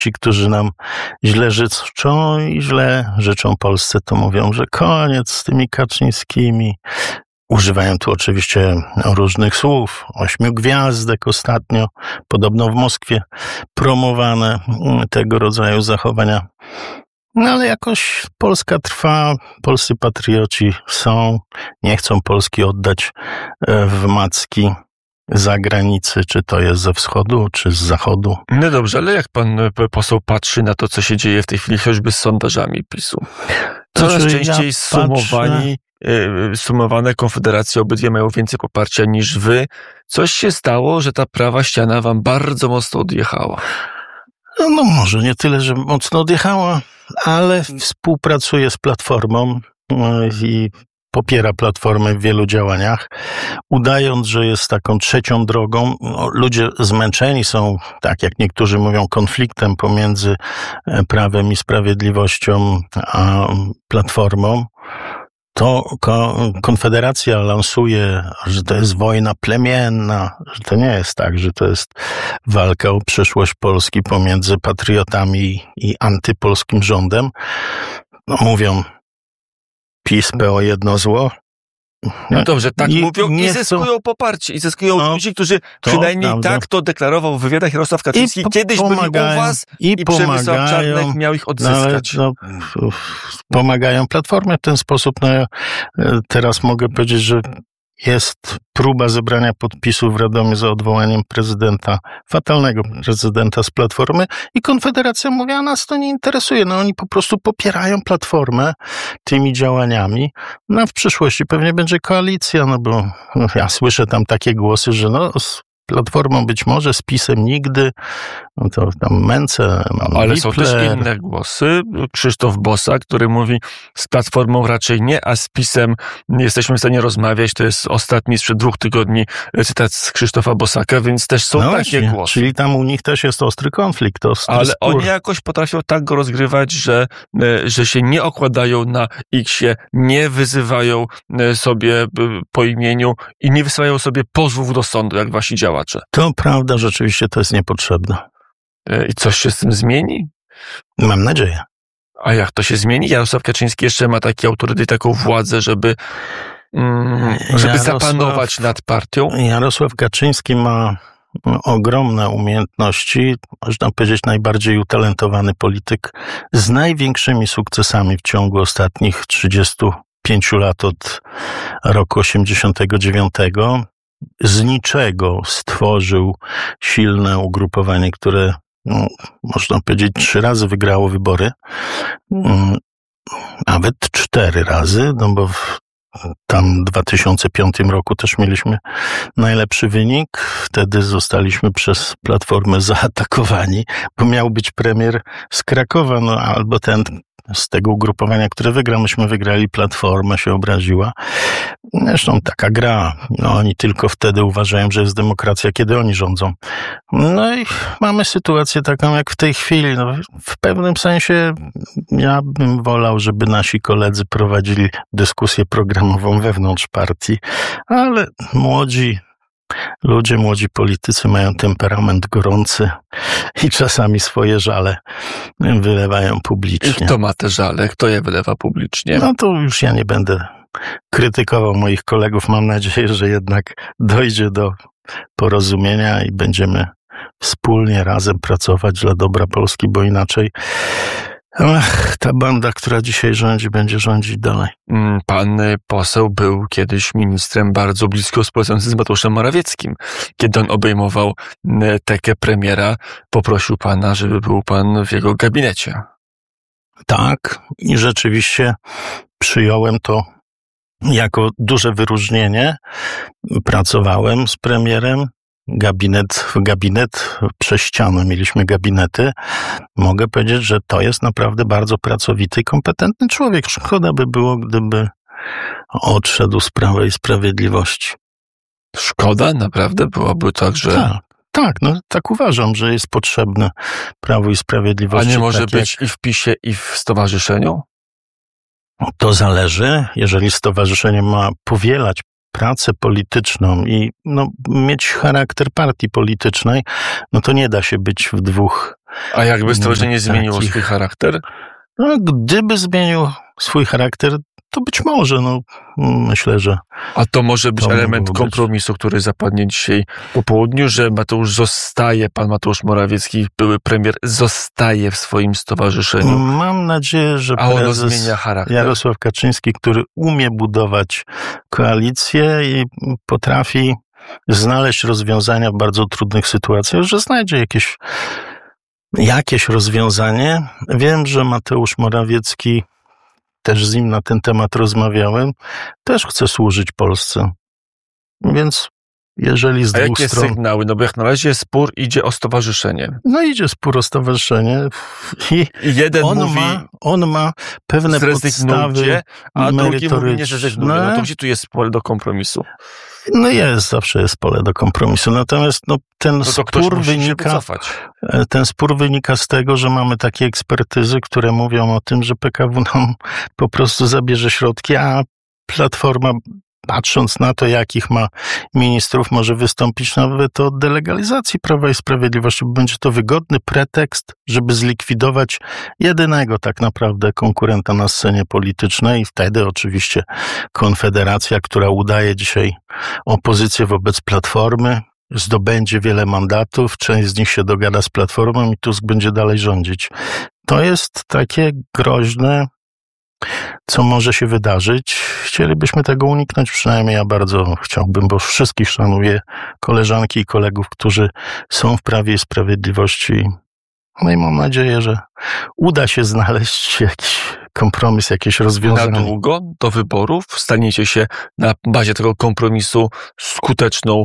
ci, którzy nam źle życzą i źle życzą Polsce, to mówią, że koniec z tymi Kaczyńskimi. Używają tu oczywiście różnych słów. 8 gwiazdek ostatnio, podobno w Moskwie promowane tego rodzaju zachowania. No ale jakoś Polska trwa, polscy patrioci są, nie chcą Polski oddać w macki zagranicy, czy to jest ze wschodu, czy z zachodu. No dobrze, ale jak pan poseł patrzy na to, co się dzieje w tej chwili, choćby z sondażami PiS-u? Coraz częściej sumowane Konfederacje obydwie mają więcej poparcia niż wy. Coś się stało, że ta prawa ściana wam bardzo mocno odjechała. No może nie tyle, że mocno odjechała, ale współpracuje z Platformą i popiera Platformę w wielu działaniach, udając, że jest taką trzecią drogą. No, ludzie zmęczeni są, tak jak niektórzy mówią, konfliktem pomiędzy Prawem i Sprawiedliwością a Platformą. To Konfederacja lansuje, że to jest wojna plemienna, że to nie jest tak, że to jest walka o przyszłość Polski pomiędzy patriotami i antypolskim rządem. No, mówią PiS, PO jedno zło. No dobrze, tak mówią i zyskują poparcie. I zyskują ludzi, którzy przynajmniej tak to deklarował w wywiadach Jarosław Kaczyński. Kiedyś byli u was i Przemysław Czarnek miał ich odzyskać. Pomagają Platformie w ten sposób. No ja teraz mogę powiedzieć, że jest próba zebrania podpisów w Radomiu za odwołaniem prezydenta, fatalnego prezydenta z Platformy i Konfederacja mówi, a nas to nie interesuje. No oni po prostu popierają Platformę tymi działaniami. No w przyszłości pewnie będzie koalicja, no bo ja słyszę tam takie głosy, że no z Platformą być może, z PiS-em nigdy, no to tam Męce, ale są też inne głosy. Krzysztof Bosak, który mówi, z Platformą raczej nie, a z PiS-em nie jesteśmy w stanie rozmawiać. To jest ostatni sprzed 2 tygodni cytat z Krzysztofa Bosaka, więc też są takie właśnie, głosy. Czyli tam u nich też jest ostry konflikt, ale spór. Oni jakoś potrafią tak go rozgrywać, że się nie okładają na X-ie, nie wyzywają sobie po imieniu i nie wysyłają sobie pozwów do sądu, jak wasi działacze. To prawda, rzeczywiście to jest niepotrzebne. I coś się z tym zmieni? Mam nadzieję. A jak to się zmieni? Jarosław Kaczyński jeszcze ma taki autorytet, taką władzę, żeby zapanować nad partią? Jarosław Kaczyński ma ogromne umiejętności, można powiedzieć najbardziej utalentowany polityk z największymi sukcesami w ciągu ostatnich 35 lat od roku 89. Z niczego stworzył silne ugrupowanie, które, no, można powiedzieć, 3 razy wygrało wybory. Nawet 4 razy, no bo tam w 2005 roku też mieliśmy najlepszy wynik. Wtedy zostaliśmy przez Platformę zaatakowani, bo miał być premier z Krakowa, no albo ten z tego ugrupowania, które wygrał. Myśmy wygrali, Platforma się obraziła. Zresztą taka gra. No, oni tylko wtedy uważają, że jest demokracja, kiedy oni rządzą. No i mamy sytuację taką jak w tej chwili. No, w pewnym sensie ja bym wolał, żeby nasi koledzy prowadzili dyskusję programową wewnątrz partii, ale młodzi ludzie, młodzi politycy mają temperament gorący i czasami swoje żale wylewają publicznie. I kto ma te żale? Kto je wylewa publicznie? No to już ja nie będę krytykował moich kolegów. Mam nadzieję, że jednak dojdzie do porozumienia i będziemy wspólnie, razem pracować dla dobra Polski, bo inaczej ta banda, która dzisiaj rządzi, będzie rządzić dalej. Pan poseł był kiedyś ministrem bardzo blisko współpracującym z Mateuszem Morawieckim. Kiedy on obejmował tekę premiera, poprosił pana, żeby był pan w jego gabinecie. Tak, i rzeczywiście przyjąłem to jako duże wyróżnienie. Pracowałem z premierem. Gabinet przez ścianę mieliśmy gabinety. Mogę powiedzieć, że to jest naprawdę bardzo pracowity i kompetentny człowiek. Szkoda by było, gdyby odszedł z Prawa i Sprawiedliwości. Szkoda? Naprawdę? Byłoby tak, że... Tak, no tak uważam, że jest potrzebne Prawo i Sprawiedliwości. A nie może być i w PiS-ie, i w stowarzyszeniu? To zależy. Jeżeli stowarzyszenie ma powielać pracę polityczną i mieć charakter partii politycznej, no to nie da się być w 2 A jakby stowarzyszenie zmieniło swój charakter? No, gdyby zmienił swój charakter, to być może, myślę, że... A to może być element kompromisu, który zapadnie dzisiaj po południu, że pan Mateusz Morawiecki, były premier, zostaje w swoim stowarzyszeniu. Mam nadzieję, że ono zmienia charakter. Jarosław Kaczyński, który umie budować koalicję i potrafi znaleźć rozwiązania w bardzo trudnych sytuacjach, że znajdzie jakieś rozwiązanie. Wiem, że Mateusz Morawiecki, też z nim na ten temat rozmawiałem, też chce służyć Polsce. Więc jeżeli z dwóch stron... jakie sygnały? Bo jak na razie spór idzie o stowarzyszenie. Idzie spór o stowarzyszenie i jeden on ma pewne podstawy, a drugi mówi nie, że zrezygnuje. To gdzie tu jest pole do kompromisu? Zawsze jest pole do kompromisu. Natomiast ten spór wynika z tego, że mamy takie ekspertyzy, które mówią o tym, że PKW nam po prostu zabierze środki, a Platforma, patrząc na to, jakich ma ministrów, może wystąpić nawet o delegalizacji Prawa i Sprawiedliwości, bo będzie to wygodny pretekst, żeby zlikwidować jedynego tak naprawdę konkurenta na scenie politycznej i wtedy oczywiście Konfederacja, która udaje dzisiaj opozycję wobec Platformy, zdobędzie wiele mandatów, część z nich się dogada z Platformą i Tusk będzie dalej rządzić. To jest takie groźne, co może się wydarzyć. Chcielibyśmy tego uniknąć, przynajmniej ja bardzo chciałbym, bo wszystkich szanuję, koleżanki i kolegów, którzy są w Prawie i Sprawiedliwości. I mam nadzieję, że uda się znaleźć jakiś kompromis, jakieś rozwiązanie. Na długo do wyborów staniecie się na bazie tego kompromisu skuteczną,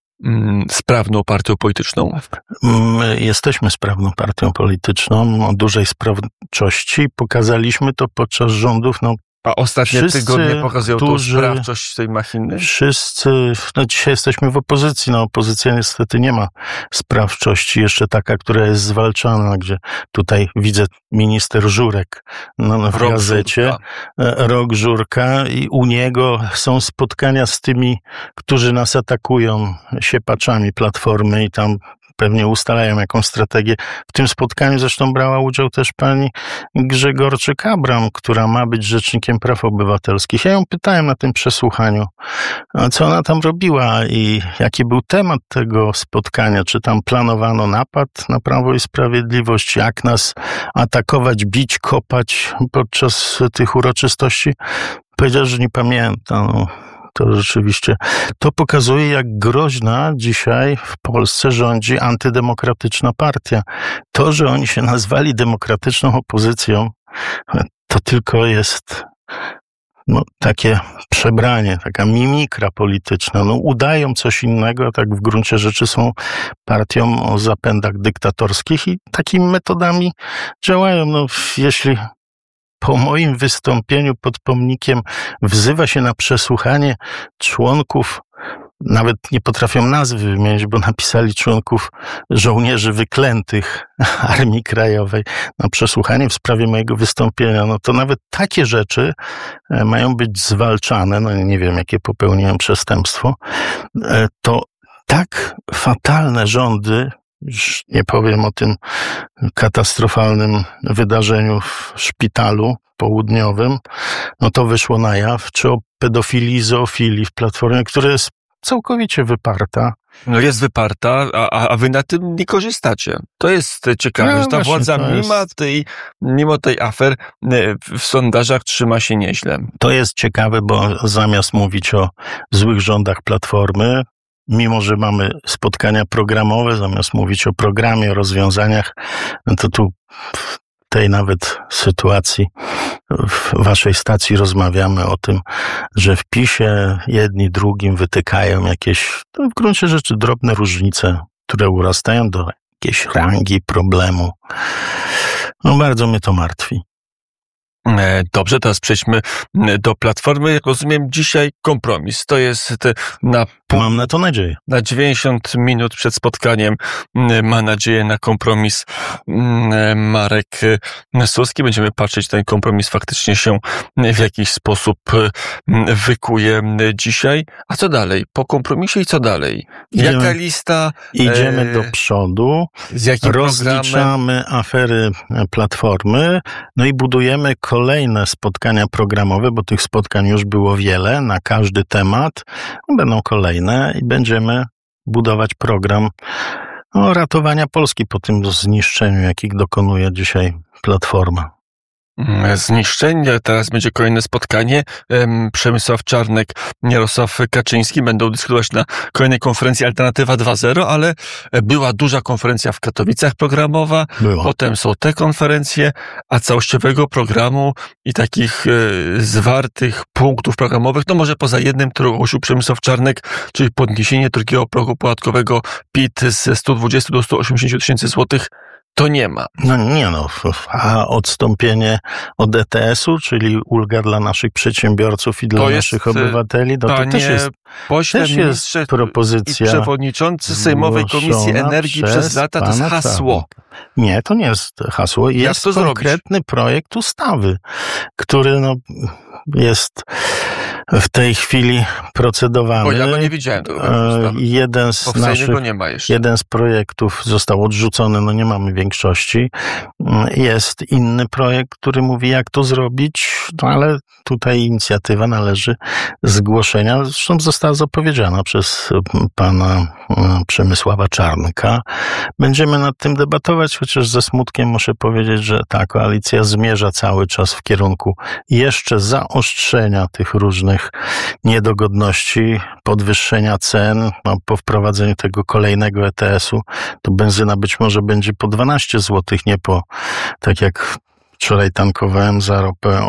sprawną partią polityczną? My jesteśmy sprawną partią polityczną o dużej sprawczości. Pokazaliśmy to podczas rządów. A ostatnie tygodnie pokazują tą sprawczość tej machiny? Wszyscy, dzisiaj jesteśmy w opozycji. Opozycja niestety nie ma sprawczości, jeszcze taka, która jest zwalczana, gdzie tutaj widzę minister Żurek w gazecie, Rok Żurka i u niego są spotkania z tymi, którzy nas atakują, siepaczami Platformy i tam pewnie ustalają jakąś strategię. W tym spotkaniu zresztą brała udział też pani Grzegorczyk-Abram, która ma być rzecznikiem praw obywatelskich. Ja ją pytałem na tym przesłuchaniu, co ona tam robiła i jaki był temat tego spotkania. Czy tam planowano napad na Prawo i Sprawiedliwość, jak nas atakować, bić, kopać podczas tych uroczystości. Powiedziała, że nie pamięta. To rzeczywiście, to pokazuje, jak groźna dzisiaj w Polsce rządzi antydemokratyczna partia. To, że oni się nazwali demokratyczną opozycją, to tylko jest takie przebranie, taka mimikra polityczna. Udają coś innego, a tak w gruncie rzeczy są partią o zapędach dyktatorskich i takimi metodami działają. Jeśli po moim wystąpieniu pod pomnikiem wzywa się na przesłuchanie członków, nawet nie potrafią nazwy wymienić, bo napisali członków żołnierzy wyklętych Armii Krajowej na przesłuchanie w sprawie mojego wystąpienia, to nawet takie rzeczy mają być zwalczane, nie wiem, jakie popełniłem przestępstwo, to tak fatalne rządy, już nie powiem o tym katastrofalnym wydarzeniu w szpitalu południowym, to wyszło na jaw, czy o pedofilii, zoofilii w Platformie, która jest całkowicie wyparta. Jest wyparta, a wy na tym nie korzystacie. To jest ciekawe, że ta władza mimo tej afer w sondażach trzyma się nieźle. To jest ciekawe, bo zamiast mówić o złych rządach Platformy, mimo że mamy spotkania programowe, zamiast mówić o programie, o rozwiązaniach, to tu w tej nawet sytuacji w waszej stacji rozmawiamy o tym, że w PiS-ie jedni drugim wytykają jakieś, w gruncie rzeczy drobne różnice, które urastają do jakiejś rangi problemu. Bardzo mnie to martwi. Dobrze, teraz przejdźmy do Platformy. Jak rozumiem, dzisiaj kompromis. To jest Mam na to nadzieję. Na 90 minut przed spotkaniem ma nadzieję na kompromis Marek Suski. Będziemy patrzeć, ten kompromis faktycznie się w jakiś sposób wykuje dzisiaj. A co dalej? Po kompromisie i co dalej? Jaka lista? Idziemy do przodu, z jakim rozliczamy afery Platformy, no i budujemy kolejne spotkania programowe, bo tych spotkań już było wiele na każdy temat. Będą kolejne i będziemy budować program ratowania Polski po tym zniszczeniu, jakich dokonuje dzisiaj Platforma. Zniszczenie. Teraz będzie kolejne spotkanie. Przemysław Czarnek, Jarosław Kaczyński będą dyskutować na kolejnej konferencji Alternatywa 2.0, ale była duża konferencja w Katowicach programowa. Potem są te konferencje, a całościowego programu i takich zwartych punktów programowych, no może poza jednym, który ogłosił Przemysław Czarnek, czyli podniesienie drugiego progu podatkowego PIT ze 120 do 180 tysięcy złotych, to nie ma. A odstąpienie od ETS-u, czyli ulga dla naszych przedsiębiorców i dla naszych obywateli, to też jest propozycja. I przewodniczący Sejmowej Komisji Energii przez lata, to jest hasło. Nie, to nie jest hasło. Jest konkretny projekt ustawy, który jest w tej chwili procedowany. Bo ja go nie widziałem. Jeden z projektów został odrzucony, nie mamy większości. Jest inny projekt, który mówi, jak to zrobić, ale tutaj inicjatywa należy zgłoszenia. Zresztą została zapowiedziana przez pana Przemysława Czarnka. Będziemy nad tym debatować, chociaż ze smutkiem muszę powiedzieć, że ta koalicja zmierza cały czas w kierunku jeszcze zaostrzenia tych różnych niedogodności, podwyższenia cen. Po wprowadzeniu tego kolejnego ETS-u to benzyna być może będzie po 12 zł, nie po, tak jak wczoraj tankowałem za ropę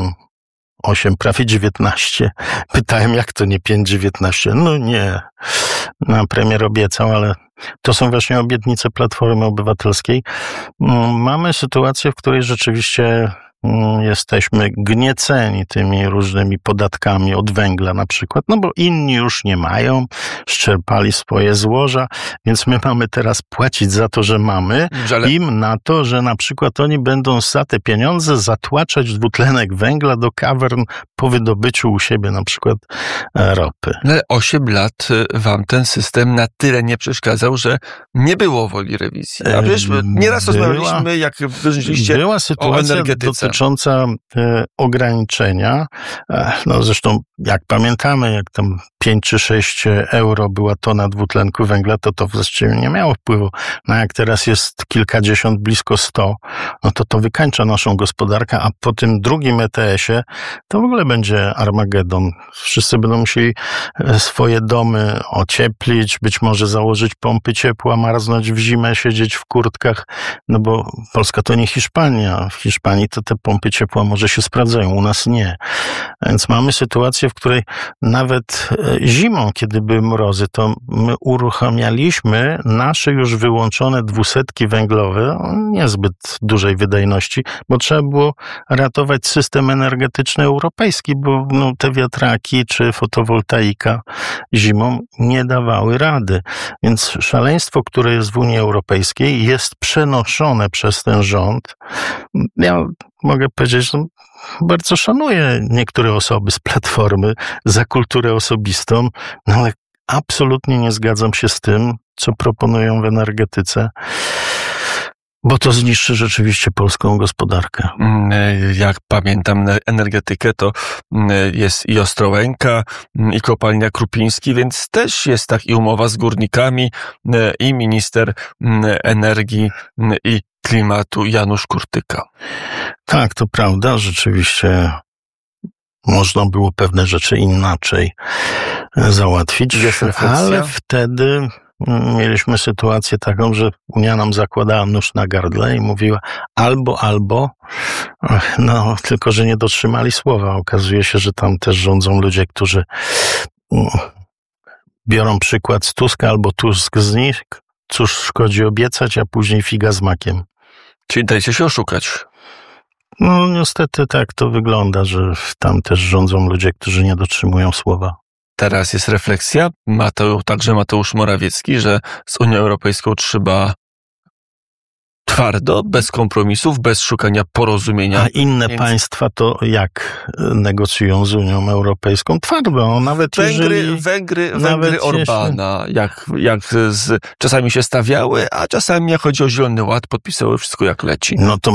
8, prawie 19. Pytałem, jak to nie 5,19? No nie. Premier obiecał, ale to są właśnie obietnice Platformy Obywatelskiej. Mamy sytuację, w której rzeczywiście jesteśmy gnieceni tymi różnymi podatkami od węgla na przykład, bo inni już nie mają, szczerpali swoje złoża, więc my mamy teraz płacić za to, że mamy im na to, że na przykład oni będą za te pieniądze zatłaczać dwutlenek węgla do kawern po wydobyciu u siebie na przykład ropy. Ale 8 lat wam ten system na tyle nie przeszkadzał, że nie było woli rewizji. A przecież nieraz rozmawialiśmy, jak wyżyliście była sytuacja o energetyce dotycząca ograniczenia. Zresztą jak pamiętamy, jak tam 5 czy 6 euro była tona dwutlenku węgla, to właściwie nie miało wpływu. Jak teraz jest kilkadziesiąt, blisko 100, to wykańcza naszą gospodarkę, a po tym drugim ETS-ie to w ogóle będzie Armagedon. Wszyscy będą musieli swoje domy ocieplić, być może założyć pompy ciepła, marznąć w zimę, siedzieć w kurtkach, bo Polska to nie Hiszpania. W Hiszpanii to te pompy ciepła może się sprawdzają, u nas nie. Więc mamy sytuację, w której nawet zimą, kiedy były mrozy, to my uruchamialiśmy nasze już wyłączone 200 węglowe, niezbyt dużej wydajności, bo trzeba było ratować system energetyczny europejski, bo te wiatraki czy fotowoltaika zimą nie dawały rady. Więc szaleństwo, które jest w Unii Europejskiej, jest przenoszone przez ten rząd. Ja mogę powiedzieć, że bardzo szanuję niektóre osoby z Platformy za kulturę osobistą, ale absolutnie nie zgadzam się z tym, co proponują w energetyce, bo to zniszczy rzeczywiście polską gospodarkę. Jak pamiętam energetykę, to jest i Ostrołęka, i kopalnia Krupiński, więc też jest i umowa z górnikami, i minister energii i klimatu Janusz Kurtyka. Tak, to prawda, rzeczywiście można było pewne rzeczy inaczej załatwić, ale wtedy mieliśmy sytuację taką, że Unia nam zakładała nóż na gardle i mówiła albo, tylko że nie dotrzymali słowa. Okazuje się, że tam też rządzą ludzie, którzy biorą przykład z Tuska albo Tusk z nich. Cóż szkodzi obiecać, a później figa z makiem. Czyli dajcie się oszukać. No niestety tak to wygląda, że tam też rządzą ludzie, którzy nie dotrzymują słowa. Teraz jest refleksja, także Mateusz Morawiecki, że z Unią Europejską trzeba twardo, bez kompromisów, bez szukania porozumienia. A inne państwa to jak negocjują z Unią Europejską? Twardo, nawet Węgry Orbana, czasami się stawiały, a czasami jak chodzi o Zielony Ład, podpisały wszystko jak leci. No to